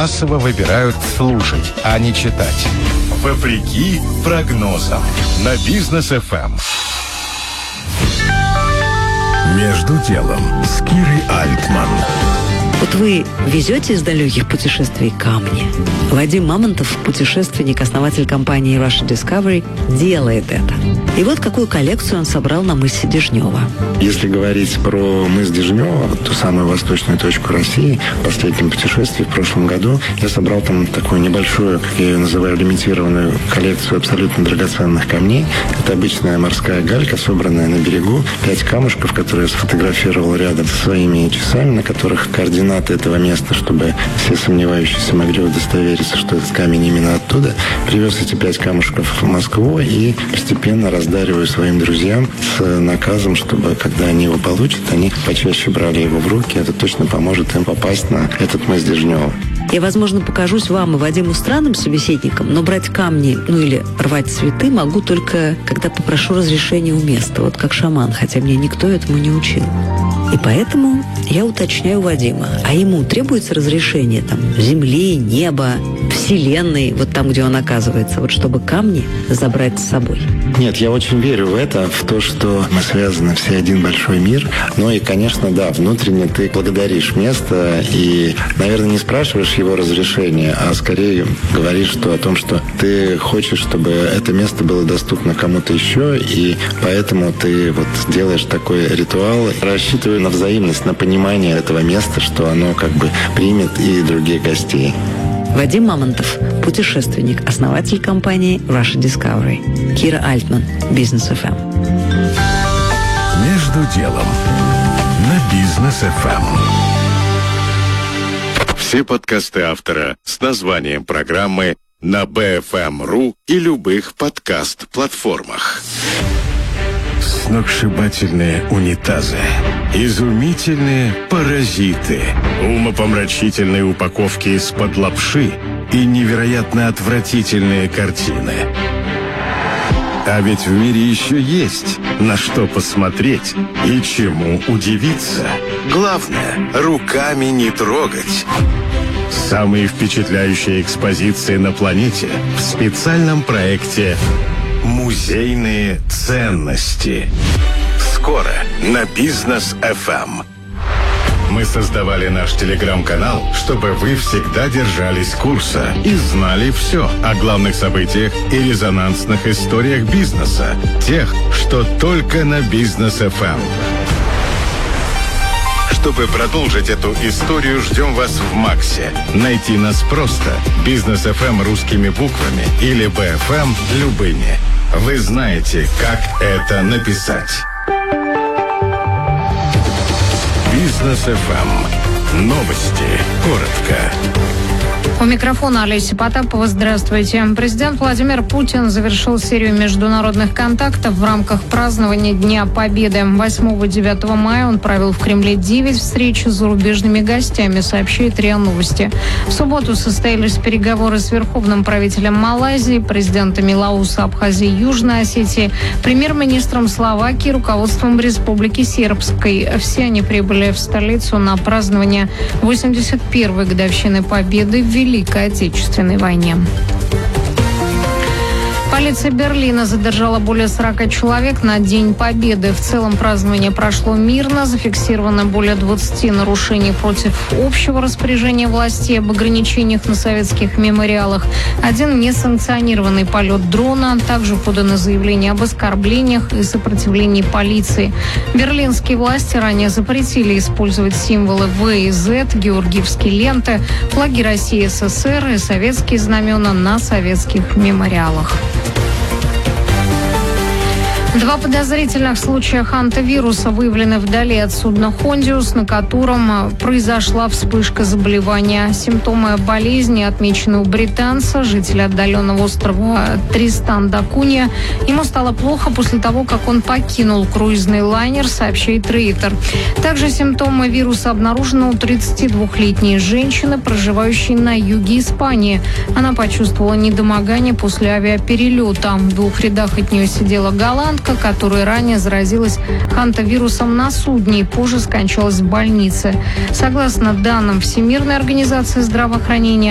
массово выбирают слушать, а не читать. Вопреки прогнозам на Бизнес ФМ. «Между делом» с Кирой Альтман. Вот вы везете из далеких путешествий камни. Вадим Мамонтов, путешественник, основатель компании Russia Discovery, делает это. И вот какую коллекцию он собрал на мысе Дежнева. Если говорить про мыс Дежнева, вот ту самую восточную точку России, в последнем путешествии в прошлом году, я собрал там такую небольшую, как я ее называю, лимитированную коллекцию абсолютно драгоценных камней. Это обычная морская галька, собранная на берегу, 5 камушков, которые я сфотографировал рядом со своими часами, на которых координаты этого места, чтобы все сомневающиеся могли удостовериться, что этот камень именно оттуда. Привез эти 5 камушков в Москву и постепенно раздариваю своим друзьям с наказом, чтобы, когда они его получат, они почаще брали его в руки. Это точно поможет им попасть на этот мыс Дежнева. Я, возможно, покажусь вам и Вадиму странным собеседником, но брать камни, или рвать цветы могу только, когда попрошу разрешения у места, вот как шаман, хотя меня никто этому не учил. И поэтому я уточняю у Вадима, а ему требуется разрешение земли, неба, вселенной, вот там, где он оказывается, вот чтобы камни забрать с собой? Нет, я очень верю в это, в то, что мы связаны все один большой мир. Ну и, конечно, да, внутренне ты благодаришь место и, наверное, не спрашиваешь его разрешения, а скорее говоришь о том, что ты хочешь, чтобы это место было доступно кому-то еще, и поэтому ты вот делаешь такой ритуал, рассчитывая на взаимность, на понимание этого места, что оно как бы примет и других гостей. Вадим Мамонтов, путешественник, основатель компании Russia Discovery. Кира Альтман, Бизнес ФМ. «Между делом» на Бизнес ФМ. Все подкасты автора с названием программы на BFM.ru и любых подкаст-платформах. Сногсшибательные унитазы, изумительные паразиты, умопомрачительные упаковки из-под лапши и невероятно отвратительные картины. А ведь в мире еще есть на что посмотреть и чему удивиться. Главное, руками не трогать. Самые впечатляющие экспозиции на планете в специальном проекте «Музейные ценности». Скоро на Бизнес ФМ. Мы создавали наш телеграм-канал, чтобы вы всегда держались курса и знали все о главных событиях и резонансных историях бизнеса, тех, что только на Бизнес ФМ. Чтобы продолжить эту историю, ждем вас в Максе. Найти нас просто. Бизнес ФМ русскими буквами или БФМ любыми. Вы знаете, как это написать. Бизнес ФМ. Новости. Коротко. У микрофона Олеся Потапова. Здравствуйте. Президент Владимир Путин завершил серию международных контактов в рамках празднования Дня Победы. 8-9 мая он провел в Кремле 9 встреч с зарубежными гостями, сообщает РИА Новости. В субботу состоялись переговоры с верховным правителем Малайзии, президентами Лаоса, Абхазии и Южной Осетии, премьер-министром Словакии, руководством Республики Сербской. Все они прибыли в столицу на празднование 81-й годовщины Победы в Великой Отечественной войне. Полиция Берлина задержала более 40 человек на День Победы. В целом празднование прошло мирно. Зафиксировано более 20 нарушений против общего распоряжения властей об ограничениях на советских мемориалах. 1 несанкционированный полет дрона. Также подано заявление об оскорблениях и сопротивлении полиции. Берлинские власти ранее запретили использовать символы В и З, георгиевские ленты, флаги России и СССР и советские знамена на советских мемориалах. 2 подозрительных случая хантавируса выявлены вдали от судна «Хондиус», на котором произошла вспышка заболевания. Симптомы болезни отмечены у британца, жителя отдаленного острова Тристан-да-Кунья. Ему стало плохо после того, как он покинул круизный лайнер, сообщает Рейтер. Также симптомы вируса обнаружены у 32-летней женщины, проживающей на юге Испании. Она почувствовала недомогание после авиаперелета. В 2 рядах от нее сидела голландка, которая ранее заразилась хантавирусом на судне и позже скончалась в больнице. Согласно данным Всемирной организации здравоохранения,